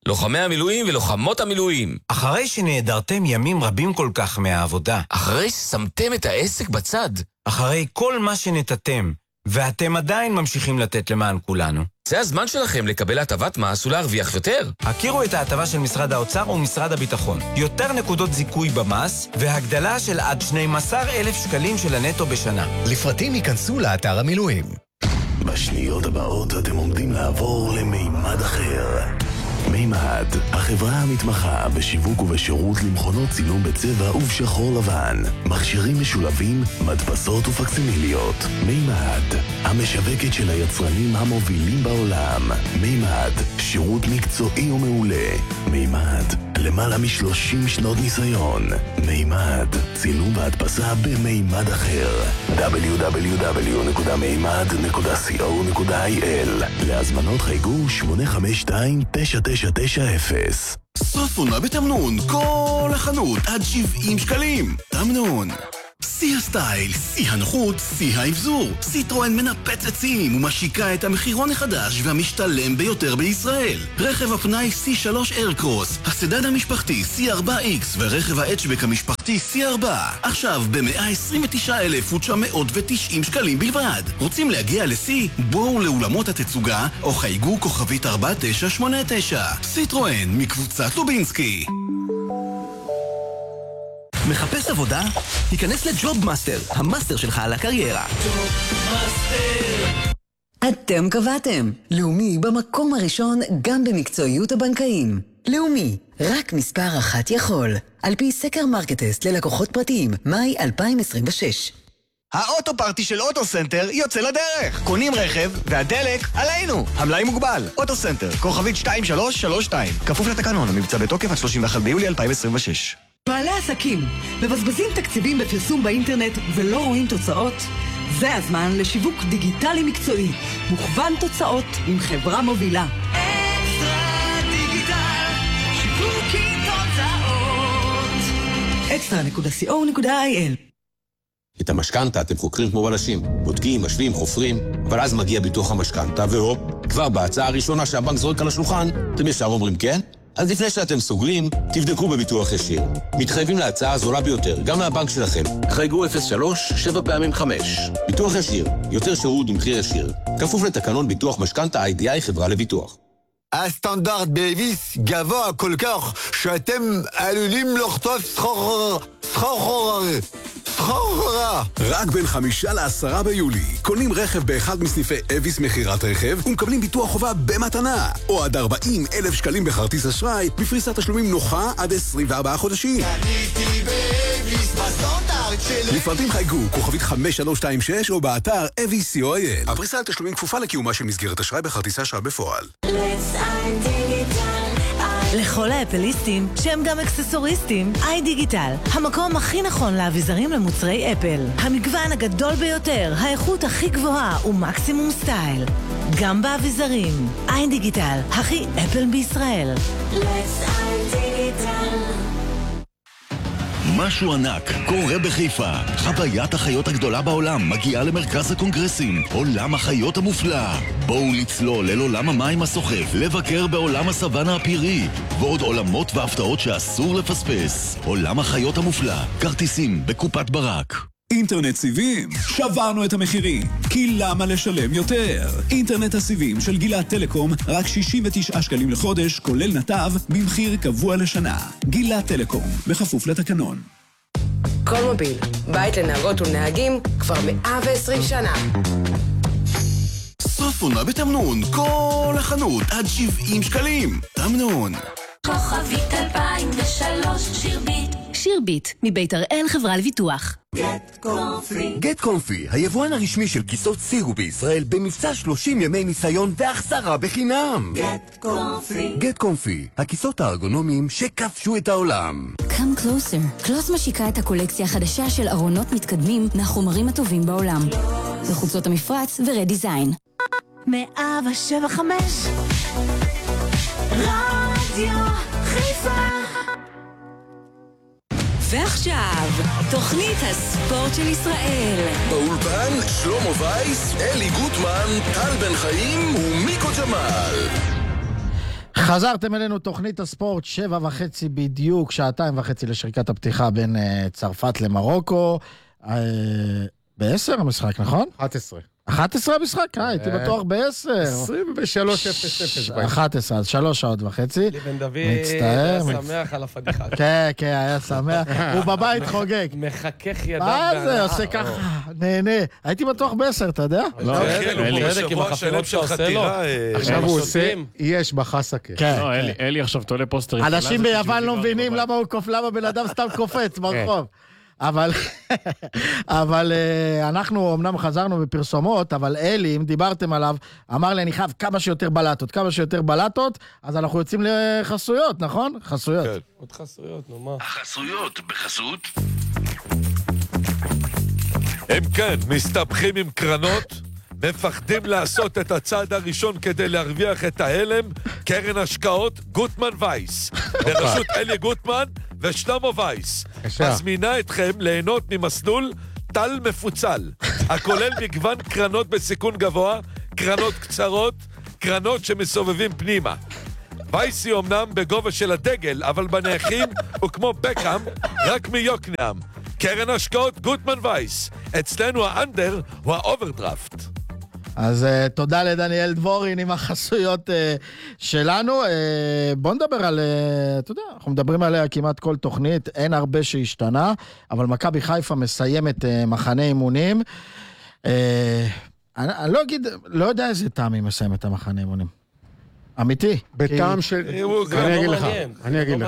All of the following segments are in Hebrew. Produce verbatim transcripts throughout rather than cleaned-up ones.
לוחמי המילואים ולוחמות המילואים. אחרי שנעדרתם ימים רבים כל כך מהעבודה. אחרי ששמתם את העסק בצד. אחרי כל מה שנתתם, ואתם עדיין ממשיכים לתת למען כולנו. זה הזמן שלכם לקבל הטבת מס ולהרוויח יותר. הכירו את ההטבה של משרד האוצר ומשרד הביטחון. יותר נקודות זיכוי במס, והגדלה של עד שנים עשר אלף שקלים של הנטו בשנה. לפרטים ייכנסו לאתר המילואים. בשניות הבאות אתם עומדים לעבור למימד אחר. מימד, החברה המתמחה בשיווק ובשירות למכונות צילום בצבע ובשחור לבן, מכשירים משולבים, מדפסות ופקסימיליות. מימד, המשווקת של היצרנים המובילים בעולם. מימד, שירות מקצועי ומעולה. מימד, למעלה משלושים שנות ניסיון. מימד, צילום והדפסה במימד אחר. דאבליו דאבליו דאבליו נקודה מימד נקודה סי או נקודה איי אל. להזמנות חייגו שמונה חמש שתיים תשע תשע תשע אפס. סוף עונה בתמנון, כל החנות עד שבעים שקלים. תמנון, שיא הסטייל, שיא הנוחות, שיא האבזור. סיטרואן מנפצת שיאים ומשיקה את המחירון החדש והמשתלם ביותר בישראל. רכב הפנאי סי שלוש איירקרוס, הסדן המשפחתי סי ארבע איקס ורכב ההצ'בק המשפחתי סי ארבע. עכשיו ב-מאה עשרים ותשעה אלף ותשע מאות ותשעים שקלים בלבד. רוצים להגיע לסי? בואו לאולמות התצוגה או חייגו כוכבית ארבע תשע שמונה תשע. סיטרואן מקבוצת לובינסקי. מחפש עבודה? תיכנס לג'וב מאסטר, המאסטר שלך על הקריירה. אתם קבעתם. לאומי במקום הראשון גם במקצועיות הבנקאים. לאומי, רק מספר אחת יכול. על פי סקר מרקטסט ללקוחות פרטיים, מאי אלפיים עשרים ושש. האוטו פארטי של אוטו סנטר יוצא לדרך. קונים רכב והדלק עלינו. המלאי מוגבל. אוטו סנטר, כוכבית שתיים שלוש שלוש שתיים. כפוף לתקנון, המבצע בתוקף עד שלושים ואחד ביולי אלפיים עשרים ושש. בעלי עסקים, מבזבזים תקציבים בפרסום באינטרנט ולא רואים תוצאות? זה הזמן לשיווק דיגיטלי מקצועי, מוכוון תוצאות עם חברה מובילה. אקסטרה דיגיטל, שיווקי תוצאות. אקסטרה נקודה סי או נקודה איי אל. את המשכנתה אתם חוקרים כמו בלשים, בודקים, משווים, חופרים, אבל אז מגיע ביטוח המשכנתה, והופ, כבר בהצעה הראשונה שהבנק זורק על השולחן, אתם ישר אומרים כן? אז לפני שאתם סוגרים, תבדקו בביטוח ישיר. מתחייבים להצעה הזולה ביותר, גם מהבנק שלכם. חייגו אפס שלוש שבע פעמים חמש. ביטוח ישיר, יותר שירות במחיר ישיר. כפוף לתקנון ביטוח משכנתה איי די איי חברה לביטוח. הסטנדרט באביס גבוה כל כך שאתם עלולים לחטוף סחור... סחור... סחור... רק בין חמישה לעשרה ביולי קונים רכב באחד מסניפי אביס מחירת רכב ומקבלים ביטוח חובה במתנה או עד ארבעים אלף שקלים בכרטיס אשראי בפריסת תשלומים נוחה עד עשרים וארבעה חודשים. קניתי באביס בסטנדרט שלי. לפרטים חייגו כוכבית חמש שלוש שתיים שש או באתר אביס סי או איי אל. הפריסה על תשלומים כפופה לקיומה של מסגרת אשראי בכרטיס אשראי בפועל. לכל האפליסטים שהם גם אקססוריסטים, איי דיגיטל, המקום הכי נכון לאביזרים למוצרי אפל. המגוון הגדול ביותר, האיכות הכי גבוהה ומקסימום סטייל. גם באביזרים, איי דיגיטל, הכי אפל בישראל. משהו ענק קורה בחיפה. חוויית החיות הגדולה בעולם מגיעה למרכז הקונגרסים. עולם החיות המופלא. בואו לצלול אל עולם המים הסוחף, לבקר בעולם הסוואנה הפירי, ועוד עולמות והפתעות שאסור לפספס. עולם החיות המופלא. כרטיסים בקופת ברק. אינטרנט סיבים, שברנו את המחירים, כי למה לשלם יותר? אינטרנט הסיבים של גילת טלקום, רק שישים ותשעה שקלים לחודש, כולל נתב, במחיר קבוע לשנה. גילת טלקום, בכפוף לתקנון. כל מוביל, בית לנהגות ולנהגים, כבר מאה ועשרים שנה. סוף עונה בתמנון, כל החנות עד שבעים שקלים. תמנון. כוכבית אלפיים ושלוש שירבית. שירבית, מבית הראל חברה לביטוח. גט קונפי. גט קונפי, היבואן הרשמי של כיסאות סירו בישראל, במבצע שלושים ימי ניסיון והחזרה בחינם. גט קונפי. גט קונפי, הכיסאות הארגונומיים שכבשו את העולם. Come closer. קלוס משיקה את הקולקציה החדשה של ארונות מתקדמים מהחומרים הטובים בעולם. בחוצות המפרץ ורדיזיין. מאה ושבע חמש רדיו חיפה. ועכשיו, תוכנית הספורט של ישראל. באולפן שלמה וייס, אלי גוטמן, טל בן חיים ומיקו ג'מאל. חזרתם אלינו תוכנית הספורט, שבע וחצי בדיוק, שעתיים וחצי לשריקת הפתיחה בין uh, צרפת למרוקו. Uh, בעשר המשחק, נכון? אחת עשרה. אחת עשרה המשחק? אה, הייתי בטוח בעשר. עשרים ושלוש אפס אפס. אחת עשרה, אז שלוש שעות וחצי. ליבן דוד היה שמח על הפדיחה. כן, כן, היה שמח. הוא בבית חוגג. מחכך ידיו. מה זה? עושה ככה, נהנה. הייתי בטוח בעשר, אתה יודע? לא, צדק עם החפירות שעושה לו. עכשיו הוא עושה, יש בחסקה. לא, אלי עכשיו תולה פוסטרים. אנשים ביוון לא מבינים למה הוא קופ, למה בן אדם סתם קופץ ברחוב. אבל, אבל אנחנו אמנם חזרנו בפרסומות, אבל אלי, אם דיברתם עליו, אמר לי, אני חייב כמה שיותר בלטות, כמה שיותר בלטות, אז אנחנו יוצאים לחסויות, נכון? חסויות. כן. עוד חסויות, נו מה? החסויות בחסות? הם כן, מסתבכים עם קרנות, מפחדים לעשות את הצעד הראשון כדי להרוויח את ההלם, קרן השקעות גוטמן וייס. בראשות אלי גוטמן ושלמה וייס. מזמינה אתכם ליהנות ממסלול טל מפוצל, הכולל מגוון קרנות בסיכון גבוה, קרנות קצרות, קרנות שמסובבים פנימה. וייס היא אומנם בגובה של הדגל, אבל בנייחים הוא כמו בקאם, רק מיוקנעם. קרן השקעות גוטמן וייס. אצלנו האנדר הוא האוברדרפט. אז uh, תודה לדניאל דבורין עם החסויות uh, שלנו. Uh, בוא נדבר על, uh, אתה יודע, אנחנו מדברים עליה כמעט כל תוכנית, אין הרבה שהשתנה, אבל מכבי חיפה מסיימת uh, מחנה אימונים. Uh, אני, אני לא אגיד, לא יודע איזה טעם היא מסיימת את המחנה אימונים. אמיתי. בטעם של... אני אגיד לך. אני אגיד לך.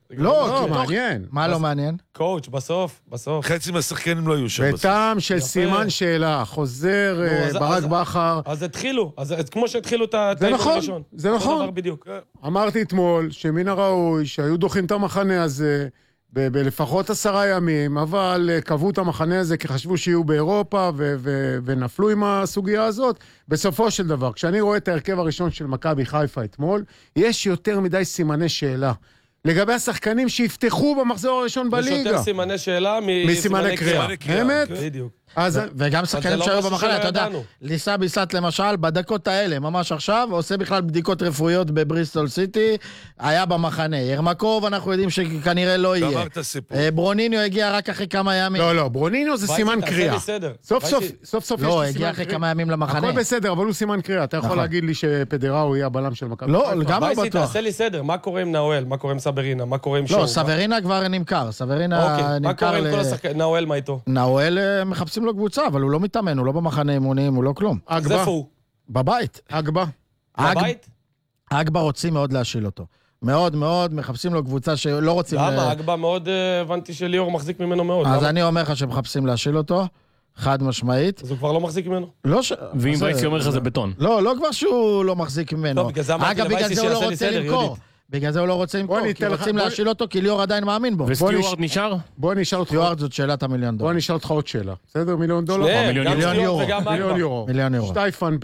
לא, מעניין. מה לא מעניין? קואוץ', בסוף, בסוף. חצי מהשחקנים לא היו שם. בטעם של סימן שאלה, חוזר ברק בכר. אז התחילו, אז כמו שהתחילו את האימון הראשון. זה נכון, זה נכון. אמרתי אתמול שמן הראוי שהיו דוחים את המחנה הזה בלפחות עשרה ימים, אבל קבעו את המחנה הזה כי חשבו שיהיו באירופה ונפלו עם הסוגיה הזאת. בסופו של דבר, כשאני רואה את ההרכב הראשון של מכבי חיפה אתמול, יש יותר מדי סימני שאלה. לגבי השחקנים שיפתחו במחזור הראשון בליגה. יש יותר סימני שאלה מסימני קריאה. באמת? בדיוק. וגם שחקנים שהיו במחנה, אתה יודע, ליסה ביסט למשל, בדקות האלה, ממש עכשיו, עושה בכלל בדיקות רפואיות בבריסטול סיטי, היה במחנה. ירמקוב, אנחנו יודעים שכנראה לא יהיה. גמר את הסיפור. ברוניניו הגיע רק אחרי כמה ימים. לא, לא, ברוניניו זה סימן קריאה. סוף סוף, סוף סוף יש לא, הגיע אחרי כמה ימים למחנה. הכל בסדר, אבל הוא סימן קריאה. אתה יכול להגיד לי שפדראו יהיה הבלם של מכבי חיפה? לא, גם לא בטוח. תעשה לי סדר, מה קורה עם נאואל? מה קורה עם סברינה? מה קורה עם שואו? לא, סברינה כבר נמכר. סברינה נמכר ל... נאואל, מה איתו? נאואל מחפשים לו קבוצה, אבל הוא לא מתאמן, הוא לא במחנה אימונים, הוא לא כלום. אז איפה הוא? בבית. אגבה. בבית? אגבה רוצים מאוד להשיל אותו. מאוד מאוד, מחפשים לו קבוצה שלא רוצים... למה? אגבה מאוד, הבנתי שליאור מחזיק ממנו מאוד. אז אני אומר לך שמחפשים להשיל אותו, חד משמעית. אז הוא כבר לא מחזיק ממנו? לא ש... ואם וייסי אומר לך זה בטון. לא, לא כבר שהוא לא מחזיק ממנו. טוב, בגלל זה אמרתי לבייסי שיעשה לי סדר, יהודית. בגלל זה הוא לא רוצה למכור, כי רוצים להשיל אותו, כי ליאור עדיין מאמין בו. וסטיוארד נשאר? בוא נשאל אותך... סטיוארד זאת שאלת המיליון דולר. בוא נשאל אותך עוד שאלה. בסדר? מיליון דולר? מיליון יורו. מיליון יורו. מיליון יורו. שטייפן,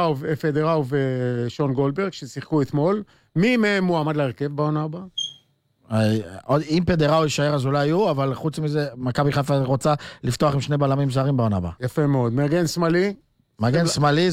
פדראו ושון גולדברג, ששיחקו אתמול. מי מהם מועמד להרכב בעונה הבאה? אם פדראו יישאר אז אולי יהיו, אבל חוץ מזה, מכבי חיפה רוצה לפתוח עם שני בלמים זרים בעונה הבאה. יפה מאוד. מגן שמאלי? מגן שמאלי,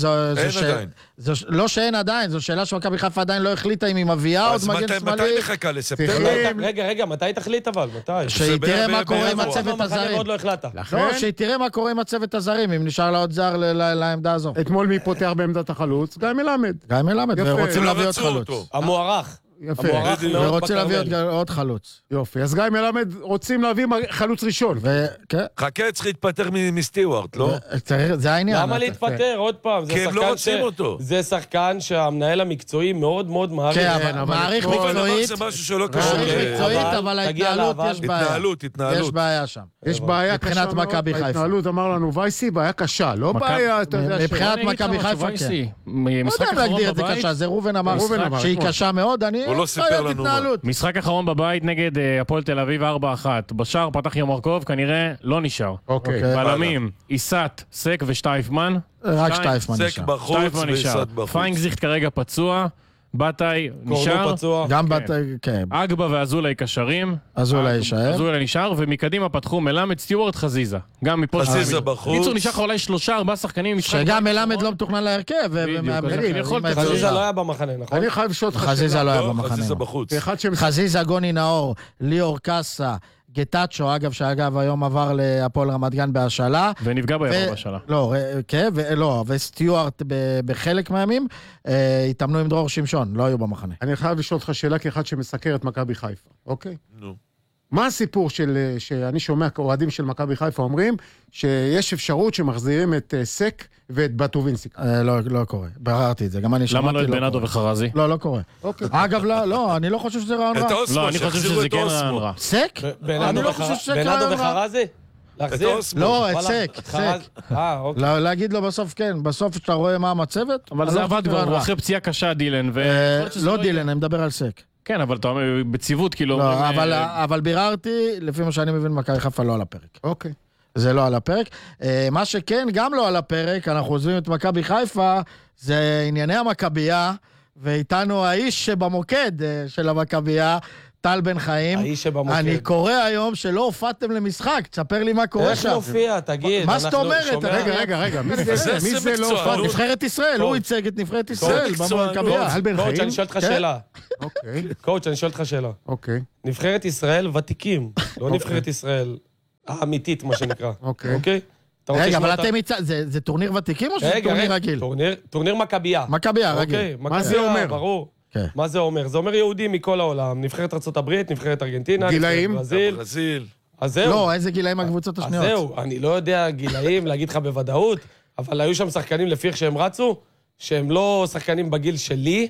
לא שאין עדיין, זו שאלה שמכבי חיפה עדיין לא החליטה אם היא מביאה עוד מגן שמאלי. מתי נחכה לספטמבר? רגע, רגע, מתי תחליט אבל? מתי? שהיא תראה מה קורה עם הצוות הזרים. עוד לא החלטת. לא, שהיא תראה מה קורה עם הצוות הזרים, אם נשאר לה עוד זר לעמדה הזו. אתמול מי פותח בעמדת החלוץ? גיא מלמד. גיא מלמד, ורוצים להביא עוד חלוץ. המוערך. יפה. ורוצים להביא עוד חלוץ. יופי, אז גיא מלמד רוצים להביא חלוץ ראשון. חכה, צריך להתפטר מסטיוארט, לא? זה העניין. למה להתפטר? עוד פעם. כי הם לא רוצים אותו. זה שחקן שהמנהל המקצועי מאוד מאוד מעריך. כן, אבל מעריך מקצועית. זה משהו שלא קשור. מעריך מקצועית, אבל ההתנהלות יש בעיה. התנהלות, התנהלות. יש בעיה שם. יש בעיה קשה מאוד. ההתנהלות, אמר לנו וייסי, בעיה קשה, לא בעיה, אתה יודע. מבחינת מכבי חיפה, כן. לא יודע להגדיר את זה קשה, זה רובן אמר שהיא קשה מאוד, אני הוא לא סיפר לנו. משחק אחרון בבית נגד הפועל תל אביב ארבע אחת. בשער פתח ירמקוב, כנראה לא נשאר. בלמים, איסת, סק ושטייפמן. רק שטייפמן נשאר. סק בחוץ ואיסת בחוץ. פיינגזיכט כרגע פצוע, בטאי נשאר. גם בטאי, כן. אגבה ואזולאי קשרים. אזולאי יישאר. אזולאי נשאר, ומקדימה פתחו מלמד, סטיוארט, חזיזה. גם מפה... חזיזה בחוץ. ניצור נשאר אולי שלושה, ארבעה שחקנים. שגם מלמד לא מתוכנן להרכב. חזיזה לא היה במחנה, נכון? אני חייב לשאול אותך חזיזה לא היה במחנה. חזיזה בחוץ. חזיזה, גוני נאור, ליאור קאסה, גטאצ'ו, אגב, שאגב היום עבר להפועל רמת גן בהשאלה. ונפגע ביום בהשאלה. לא, כן, לא, וסטיוארט בחלק מהימים, התאמנו עם דרור שמשון, לא היו במחנה. אני חייב לשאול אותך שאלה כאחד שמסקר את מכבי חיפה, אוקיי? נו. מה הסיפור של, שאני שומע כאוהדים של מכבי חיפה אומרים, שיש אפשרות שמחזירים את סק ואת בטובינסיקה? לא, לא קורה. בררתי את זה, גם אני שמעתי. למה לא את בנאדו וחרזי? לא, לא קורה. אגב, לא, אני לא חושב שזה רעיון רע. את האוסמו, לא, אני חושב שזה כן רעיון רע. סק? אני לא חושב שזה רעיון רע. בנאדו וחרזי? להחזיר? לא, את סק, סק. אה, אוקיי. להגיד לו בסוף כן, בסוף שאתה רואה מה המצבת. אבל זה עבד כבר, הוא אחרי פציעה קשה דילן. לא דילן, אני מדבר על סק. כן, אבל אתה אומר, בציוות כאילו... לא, אבל ביררתי, לפי מה שאני מבין, מכבי חיפה לא על הפרק. אוקיי. זה לא על הפרק. מה שכן, גם לא על הפרק, אנחנו עוזבים את מכבי חיפה, זה ענייני המכבייה, ואיתנו האיש שבמוקד של המכבייה, טל בן חיים. האיש שבמוקד. אני קורא היום שלא הופעתם למשחק, תספר לי מה קורה שם. איך מופיע, תגיד. מה זאת אומרת? רגע, רגע, רגע, מי זה לא הופע? נבחרת ישראל, הוא ייצג את נבחרת ישראל במכבייה. טל בן חיים? קואוץ', אני שואל אותך שאלה. קואוץ', אני שואל אותך שאלה. אוקיי. נבחרת ישראל ותיקים, לא נבחרת ישראל האמיתית, מה שנקרא. אוקיי. רגע, אבל אתם יצא, זה טורניר ותיקים או שזה טורניר רגיל? טורניר מכבייה. מכבייה, רגיל. מה זה אומר? ברור. מה זה אומר? זה אומר יהודים מכל העולם, נבחרת ארצות הברית, נבחרת ארגנטינה, גילאים? ברזיל. ברזיל. אז זהו. לא, איזה גילאים הקבוצות השניות? אז זהו, אני לא יודע גילאים, להגיד לך בוודאות, אבל היו שם שחקנים לפי איך שהם רצו, שהם לא שחקנים בגיל שלי,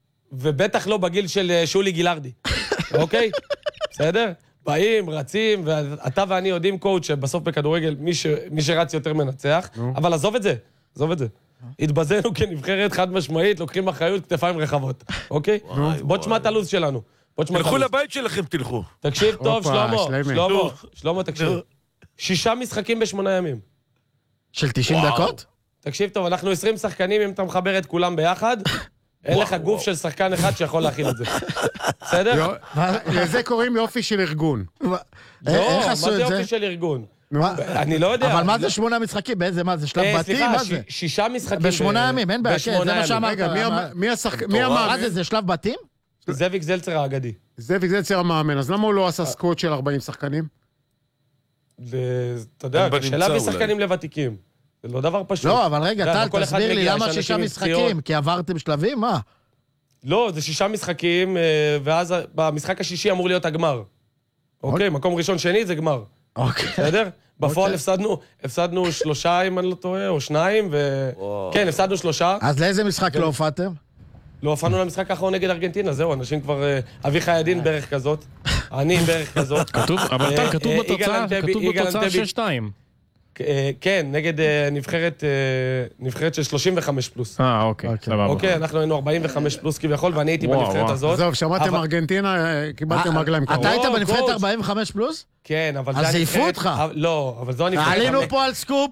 ובטח לא בגיל של שולי גילארדי. אוקיי? בסדר? באים, רצים, ואתה ואני יודעים קואוץ' שבסוף בכדורגל מי שרץ יותר מנצח, אבל עזוב את זה, עזוב את זה. התבזנו כנבחרת חד משמעית, לוקחים אחריות כתפיים רחבות, אוקיי? בוא תשמע את הלו"ז שלנו. תלכו לבית שלכם, תלכו. תקשיב טוב, שלמה, שלמה, שלמה, תקשיב. שישה משחקים בשמונה ימים. של תשעים דקות? תקשיב טוב, אנחנו עשרים שחקנים, אם אתה מחבר את כולם ביחד, אין לך גוף של שחקן אחד שיכול להכיל את זה. בסדר? לזה קוראים יופי של ארגון. לא, מה זה יופי של ארגון? אני לא יודע. אבל מה זה שמונה משחקים? באיזה, מה זה? שלב בתים? מה זה? שישה משחקים. בשמונה ימים, אין בעיה, זה מה שאמרת. מי אמר? מה זה, זה שלב בתים? זאביק זלצר האגדי. זאביק זלצר המאמן, אז למה הוא לא עשה סקוט של ארבעים שחקנים? אתה יודע, קשה להביא שחקנים לוותיקים. זה לא דבר פשוט. לא, אבל רגע, טל, תסביר לי למה שישה משחקים, כי עברתם שלבים, מה? לא, זה שישה משחקים, ואז במשחק השישי אמור להיות הגמר. אוקיי, מקום ראשון שני זה גמר. אוקיי. בסדר? בפועל הפסדנו, הפסדנו שלושה, אם אני לא טועה, או שניים, ו... כן, הפסדנו שלושה. אז לאיזה משחק לא הופעתם? לא הופענו למשחק האחרון נגד ארגנטינה, זהו, אנשים כבר... אביחי עדין בערך כזאת, אני בערך כזאת. כתוב, אבל טל, כתוב בתוצאה, כתוב בתוצאה שש שתיים. כן, נגד נבחרת, נבחרת של שלושים וחמש פלוס. אה, אוקיי, סבבה. אוקיי, אנחנו היינו ארבעים וחמש פלוס כביכול, ואני הייתי בנבחרת הזאת. זהו, שמעתם ארגנטינה, קיבלתם רגליים קרוב. אתה היית בנבחרת ארבעים וחמש פלוס? כן, אבל זה הנבחרת... אז זייפו אותך. לא, אבל זו הנבחרת... עלינו פה על סקופ.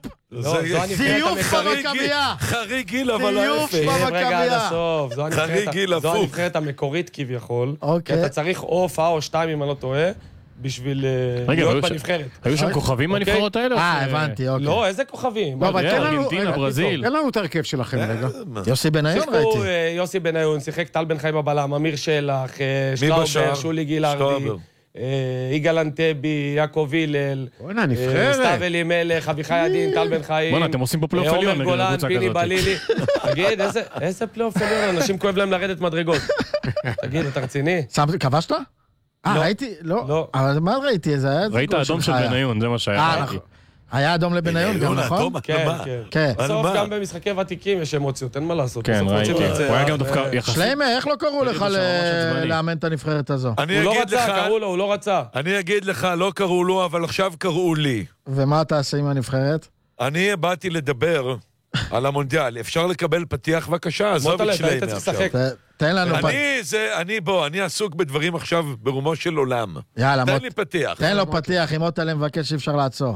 זיוף במכבייה. חריג גיל, אבל זיוף במכבייה. חריג גיל הפוך. זו הנבחרת המקורית כביכול. כי אתה צריך או הופעה או שתיים, אם אני לא טועה. בשביל להיות בנבחרת. היו שם כוכבים מהנבחרות האלה? אה, הבנתי, אוקיי. לא, איזה כוכבים? ארגנטינה, ברזיל. אין לנו את הרכב שלכם, רגע. יוסי בניון ראיתי. יוסי בניון, שיחק טל בן חיים בבלם, אמיר שלח, שלאובר, שולי גילארדי, יגאל אנטבי, יעקב הלל, סתיו אלימלך, אביחי עדין, טל בן חיים. בוא'נה, אתם עושים פה פלייאוף עליון נגד הקבוצה כזאת. פיני בלילי. תגיד, איזה פלייאוף עליון? אנשים כואב להם לרדת מדרגות. תגיד, אתה רציני? כבשת? אה, ראיתי? לא. אבל מה ראיתי? זה היה... ראית אדום של בניון, זה מה שהיה. היה אדום לבניון גם, נכון? כן, כן. בסוף גם במשחקי ותיקים יש אמוציות, אין מה לעשות. כן, ראיתי. הוא היה גם דווקא יחסית. שלמה, איך לא קראו לך לאמן את הנבחרת הזו? הוא לא רצה, קראו לו, הוא לא רצה. אני אגיד לך, לא קראו לו, אבל עכשיו קראו לי. ומה תעשה עם הנבחרת? אני באתי לדבר על המונדיאל. אפשר לקבל פתיח בבקשה, עזוב את שלהם עכשיו. תן לנו פתיח. אני, זה, אני בוא, אני עסוק בדברים עכשיו ברומו של עולם. יאללה, תן לי פתיח. תן לו פתיח, אם מוטלה מבקש שאפשר לעצור.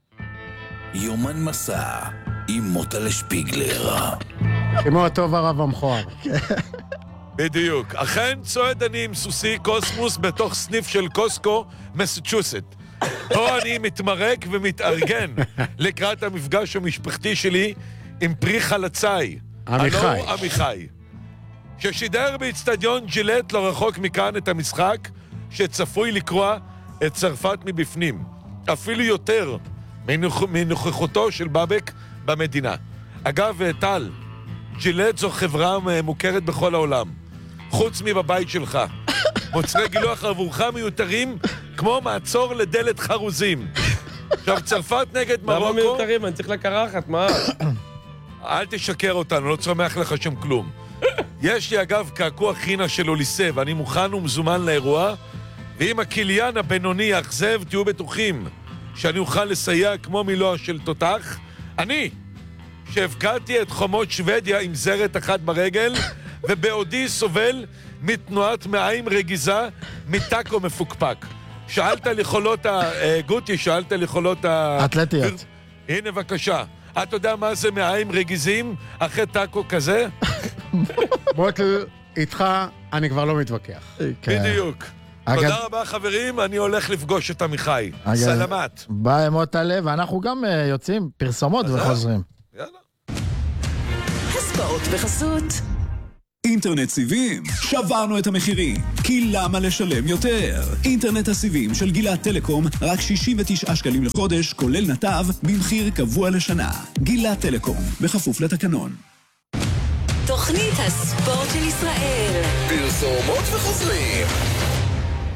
יומן מסע עם מוטלה שפיגלר. כמו הטוב הרב המכוער. בדיוק. אכן צועד אני עם סוסי קוסמוס בתוך סניף של קוסקו, מסצ'וסט. פה אני מתמרק ומתארגן לקראת המפגש המשפחתי שלי עם פרי חלצאי. עמיחי. הלו עמיחי. ששידר באצטדיון ג'ילט לא רחוק מכאן את המשחק שצפוי לקרוע את צרפת מבפנים. אפילו יותר מנוכ... מנוכחותו של בבק במדינה. אגב, טל, ג'ילט זו חברה מוכרת בכל העולם. חוץ מבבית שלך. מוצרי גילוח עבורך מיותרים כמו מעצור לדלת חרוזים. עכשיו, צרפת נגד מרוקו... למה מיותרים? אני צריך לקרחת, מה? אל תשקר אותנו, לא צומח לך שם כלום. יש לי אגב קעקוע חינה של אוליסה, ואני מוכן ומזומן לאירוע, ואם הקיליאן הבינוני יאכזב, תהיו בטוחים שאני אוכל לסייע כמו מילוע של תותח. אני, שהבקעתי את חומות שוודיה עם זרת אחת ברגל, ובעודי סובל מתנועת מעיים רגיזה מטאקו מפוקפק. שאלת על יכולות ה... גוטי, שאלת על יכולות ה... אתלטיות. הנה בבקשה. אתה יודע מה זה מעיים רגיזים אחרי טאקו כזה? מוטל, איתך אני כבר לא מתווכח. בדיוק. תודה רבה חברים, אני הולך לפגוש את עמיחי. סלמת. ביי מוטלה, ואנחנו גם יוצאים פרסומות וחוזרים. הספעות בחסות אינטרנט סיבים, שברנו את המחירים, כי למה לשלם יותר? אינטרנט הסיבים של גילת טלקום, רק שישים ותשעה שקלים לחודש, כולל נתב, במחיר קבוע לשנה. גילת טלקום, בכפוף לתקנון. תוכנית הספורט של ישראל. פרסומות וחוזרים.